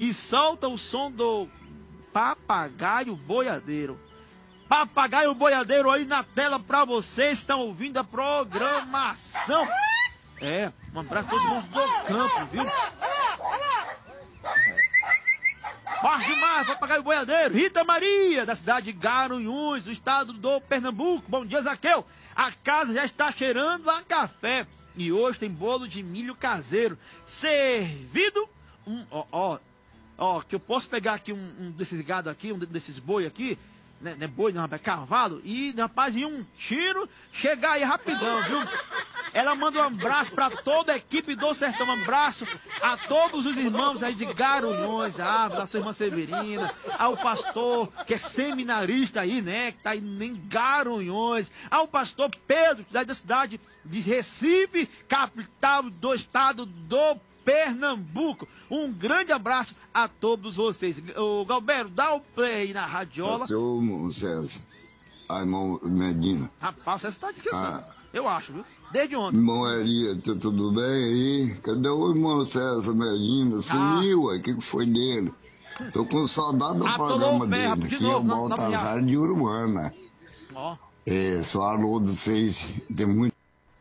que solta o som do papagaio boiadeiro. Papagaio boiadeiro aí na tela pra vocês, estão ouvindo a programação. Um abraço a todos os do campo, viu? Parte mais, papagaio boiadeiro. Rita Maria, da cidade de Garanhuns, do estado do Pernambuco. Bom dia, Zaqueu. A casa já está cheirando a café. E hoje tem bolo de milho caseiro. Servido. Que eu posso pegar aqui um desses gado aqui, um desses boi aqui. Não é boi, não, é cavalo. E, rapaz, em um tiro, chegar aí rapidão, viu? Ela manda um abraço para toda a equipe do Sertão. Um abraço a todos os irmãos aí de Garanhuns, da sua irmã Severina, ao pastor, que é seminarista aí, né? Que tá aí em Garanhuns. Ao pastor Pedro, que é da cidade de Recife, capital do estado do Pernambuco. Um grande abraço a todos vocês. O Galberto, dá o play aí na radiola. Seu César, irmão Medina. Rapaz, você está descansando. Eu acho, viu? Desde ontem. Irmão Elia, tudo bem aí? Cadê o irmão César Medina? Sumiu, o que foi dele? Tô com saudade do programa dele, que é o Baltazar de Uruguaiana. Só alô de vocês, tem muito...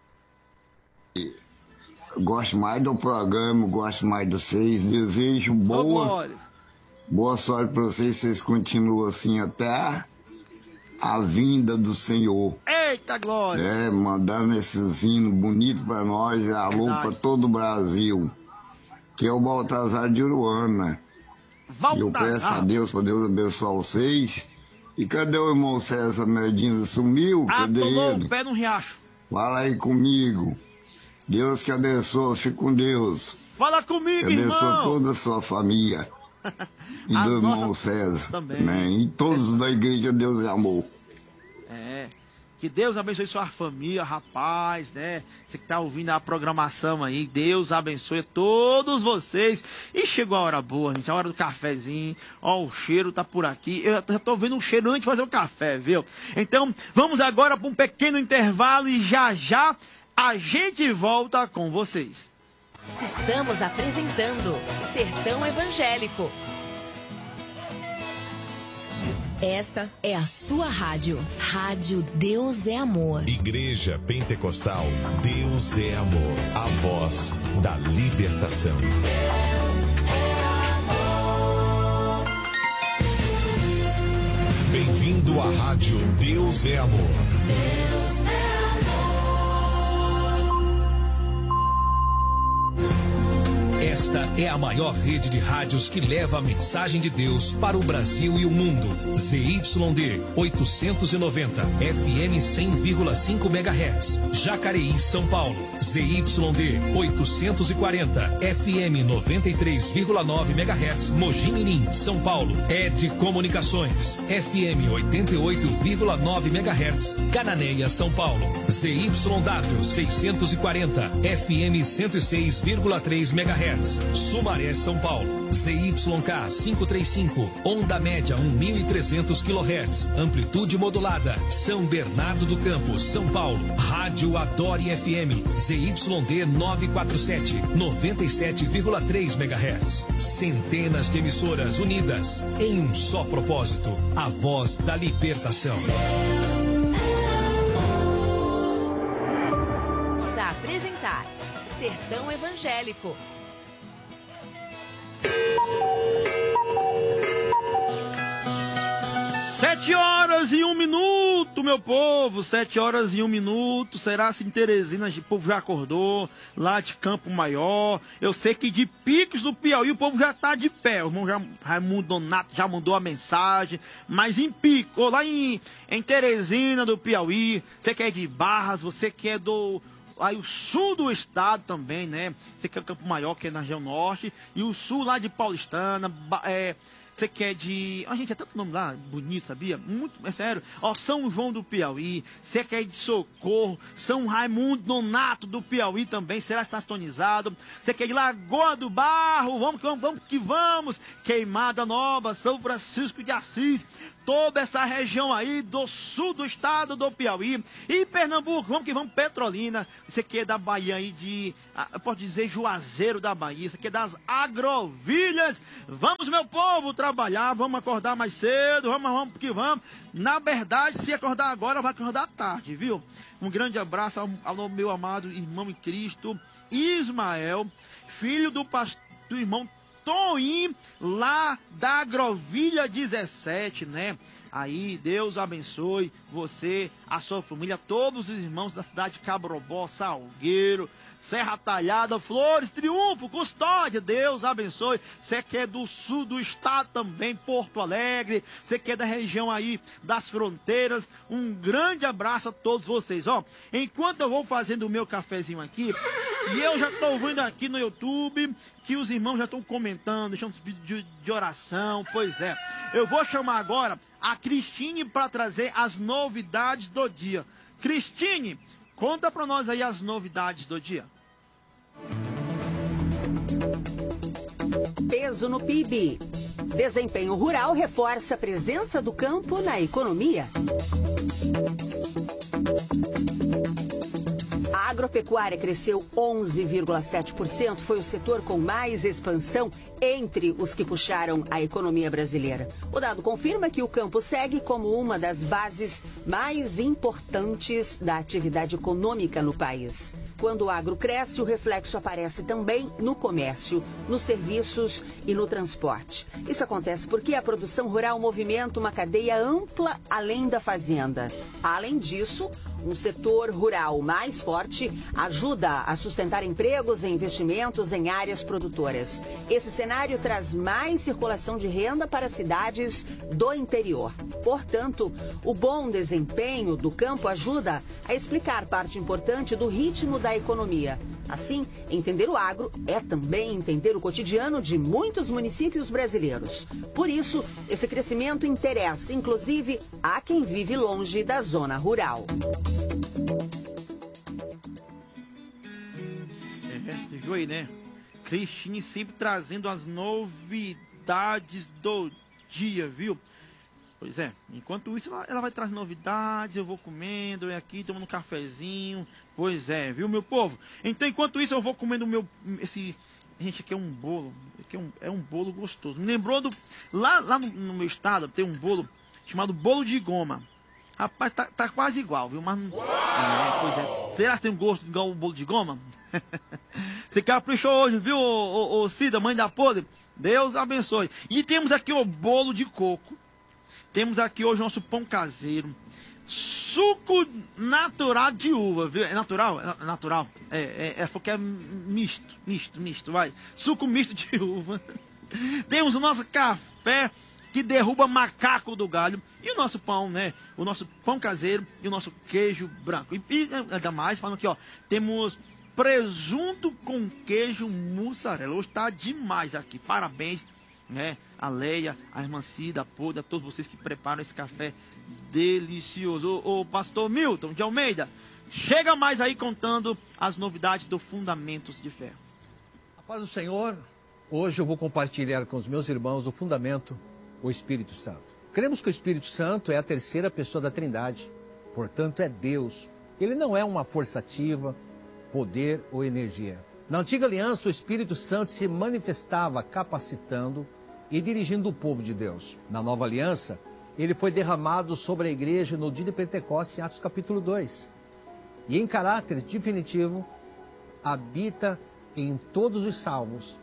Gosto mais do programa, gosto mais de vocês, desejo boa sorte para vocês continuam assim até a vinda do Senhor. Eita glória! Mandando esses hinos bonitos para nós, alô para todo o Brasil, que é o Baltazar de Uruguaiana. E eu peço a Deus, para Deus abençoar vocês. E cadê o irmão César Medina? Sumiu? Cadê ele? O pé no riacho. Fala aí comigo. Deus que abençoe, fique com Deus. Fala comigo, irmão. Que abençoe toda a sua família. E do irmão César. Também. Né? E todos da igreja Deus é amor. Que Deus abençoe sua família, rapaz, né? Você que tá ouvindo a programação aí, Deus abençoe todos vocês. E chegou a hora boa, gente, a hora do cafezinho. O cheiro tá por aqui. Eu já tô vendo um cheiro antes de fazer o café, viu? Então, vamos agora para um pequeno intervalo e já a gente volta com vocês. Estamos apresentando Sertão Evangélico. Esta é a sua rádio. Rádio Deus é Amor. Igreja Pentecostal Deus é Amor. A voz da libertação. Deus é amor. Bem-vindo à rádio Deus é Amor. Deus é amor. Esta é a maior rede de rádios que leva a mensagem de Deus para o Brasil e o mundo. ZYD 890, FM 100,5 MHz, Jacareí, São Paulo. ZYD 840, FM 93,9 MHz, Mogi Mirim, São Paulo. ED Comunicações, FM 88,9 MHz, Cananéia, São Paulo. ZYW 640, FM 106,3 MHz. Sumaré, São Paulo. ZYK 535, onda média 1.300 kHz, amplitude modulada. São Bernardo do Campo, São Paulo. Rádio Adore FM, ZYD 947, 97,3 MHz. Centenas de emissoras unidas em um só propósito: a voz da libertação. Vamos a apresentar Sertão Evangélico. 7h01, meu povo, 7h01. Será assim, Teresina, o povo já acordou, lá de Campo Maior. Eu sei que de Picos do Piauí o povo já tá de pé. O irmão Raimundo Donato já mandou a mensagem. Mas em Pico, lá em Teresina do Piauí, você que é de Barras, você que é do... Aí o sul do estado também, né? Você que é Campo Maior, que é na região norte. E o sul lá de Paulistana, você quer de... gente, é tanto nome lá, bonito, sabia? Muito, é sério. São João do Piauí, você quer de Socorro, São Raimundo Nonato do Piauí também, será que está sintonizado? Você quer de Lagoa do Barro, vamos que vamos. Queimada Nova, São Francisco de Assis, toda essa região aí do sul do estado do Piauí. E Pernambuco, vamos que vamos, Petrolina. Você quer da Bahia aí de... eu posso dizer Juazeiro da Bahia, você quer das Agrovilhas. Vamos, meu povo, trabalhar, vamos acordar mais cedo, vamos que vamos. Na verdade, se acordar agora, vai acordar à tarde, viu? Um grande abraço ao meu amado irmão em Cristo, Ismael, filho do irmão Toim, lá da Agrovilha 17, né? Aí, Deus abençoe você, a sua família, todos os irmãos da cidade de Cabrobó, Salgueiro, Serra Talhada, Flores, Triunfo, Custódia, Deus abençoe. Você que é do sul do estado também, Porto Alegre, você que é da região aí das fronteiras, um grande abraço a todos vocês. Enquanto eu vou fazendo o meu cafezinho aqui, e eu já estou vendo aqui no YouTube que os irmãos já estão comentando, deixando pedido de oração, pois é. Eu vou chamar agora a Cristine para trazer as novidades do dia. Cristine, conta para nós aí as novidades do dia. Peso no PIB. Desempenho rural reforça a presença do campo na economia. A agropecuária cresceu 11,7%, foi o setor com mais expansão entre os que puxaram a economia brasileira. O dado confirma que o campo segue como uma das bases mais importantes da atividade econômica no país. Quando o agro cresce, o reflexo aparece também no comércio, nos serviços e no transporte. Isso acontece porque a produção rural movimenta uma cadeia ampla além da fazenda. Além disso, um setor rural mais forte ajuda a sustentar empregos e investimentos em áreas produtoras. Esse cenário traz mais circulação de renda para cidades do interior. Portanto, o bom desempenho do campo ajuda a explicar parte importante do ritmo da economia. Assim, entender o agro é também entender o cotidiano de muitos municípios brasileiros. Por isso, esse crescimento interessa, inclusive, a quem vive longe da zona rural. Você viu aí, né? Cristine sempre trazendo as novidades do dia, viu? Pois é, enquanto isso ela vai trazer novidades, eu vou comendo, eu aqui tomando um cafezinho. Pois é, viu, meu povo? Então, enquanto isso, eu vou comendo o meu... Gente, aqui é um bolo, é um bolo gostoso. Me lembrou do... Lá no meu estado tem um bolo chamado bolo de goma. Rapaz, tá quase igual, viu? Mas pois é. Será que tem um gosto igual o bolo de goma? Você caprichou hoje, viu, ô Cida, mãe da podre? Deus abençoe. E temos aqui o bolo de coco. Temos aqui hoje o nosso pão caseiro. Suco natural de uva, viu? É natural? É natural. Porque é misto, vai. Suco misto de uva. Temos o nosso café que derruba macaco do galho. E o nosso pão, né? O nosso pão caseiro e o nosso queijo branco. E ainda mais, falando aqui, ó. Temos presunto com queijo mussarela. Hoje tá demais aqui. Parabéns, né? A Leia, a irmã Cida, a Poda, a todos vocês que preparam esse café delicioso. O pastor Milton de Almeida, chega mais aí contando as novidades do Fundamentos de Fé. A paz do Senhor, hoje eu vou compartilhar com os meus irmãos o fundamento, o Espírito Santo. Cremos que o Espírito Santo é a terceira pessoa da Trindade, portanto é Deus. Ele não é uma força ativa, poder ou energia. Na antiga aliança, o Espírito Santo se manifestava capacitando e dirigindo o povo de Deus. Na nova aliança, ele foi derramado sobre a igreja no dia de Pentecostes, em Atos capítulo 2. E em caráter definitivo, habita em todos os salvos,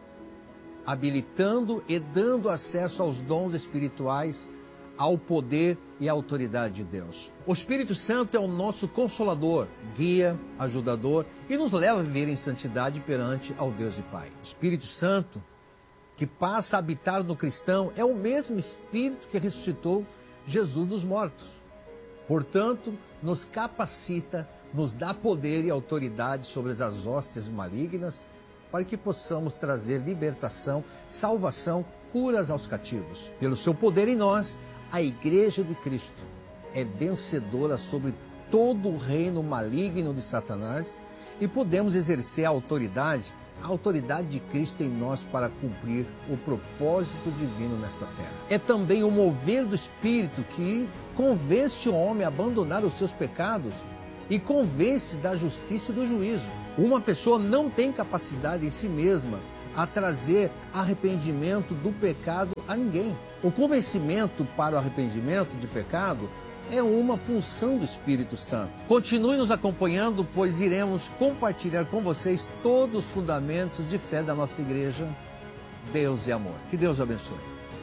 habilitando e dando acesso aos dons espirituais, ao poder e à autoridade de Deus. O Espírito Santo é o nosso consolador, guia, ajudador e nos leva a viver em santidade perante ao Deus e Pai. O Espírito Santo, que passa a habitar no cristão, é o mesmo Espírito que ressuscitou Jesus dos mortos. Portanto, nos capacita, nos dá poder e autoridade sobre as hostes malignas, para que possamos trazer libertação, salvação curas aos cativos. Pelo seu poder em nós, a Igreja de Cristo é vencedora sobre todo o reino maligno de Satanás e podemos exercer a autoridade de Cristo em nós para cumprir o propósito divino nesta terra. É também o mover do Espírito que convence o homem a abandonar os seus pecados e convence da justiça e do juízo. Uma pessoa não tem capacidade em si mesma a trazer arrependimento do pecado a ninguém. O convencimento para o arrependimento de pecado é uma função do Espírito Santo. Continue nos acompanhando, pois iremos compartilhar com vocês todos os fundamentos de fé da nossa igreja. Deus é amor. Que Deus abençoe.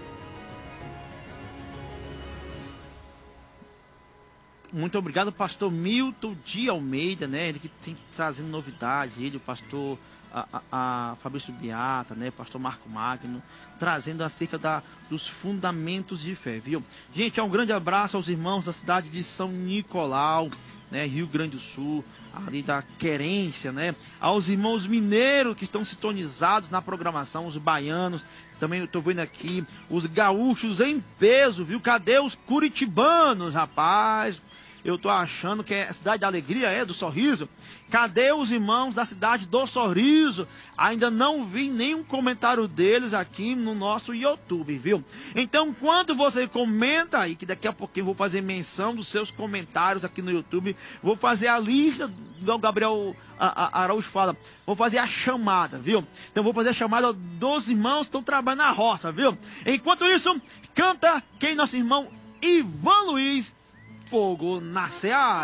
Muito obrigado, pastor Milton de Almeida, né? Ele que tem trazendo novidades, ele, o pastor a Fabrício Beata, né? Pastor Marco Magno, trazendo acerca dos fundamentos de fé, viu? Gente, um grande abraço aos irmãos da cidade de São Nicolau, né? Rio Grande do Sul, ali da Querência, né? Aos irmãos mineiros que estão sintonizados na programação, os baianos, também eu tô vendo aqui, os gaúchos em peso, viu? Cadê os curitibanos, rapaz? Eu tô achando que é a cidade da alegria, do sorriso. Cadê os irmãos da cidade do sorriso? Ainda não vi nenhum comentário deles aqui no nosso YouTube, viu? Então, quando você comenta aí, que daqui a pouquinho eu vou fazer menção dos seus comentários aqui no YouTube, vou fazer a lista, o Gabriel Araújo fala, vou fazer a chamada, viu? Então, vou fazer a chamada dos irmãos que estão trabalhando na roça, viu? Enquanto isso, canta quem? Nosso irmão Ivan Luiz, Fogo na Seara.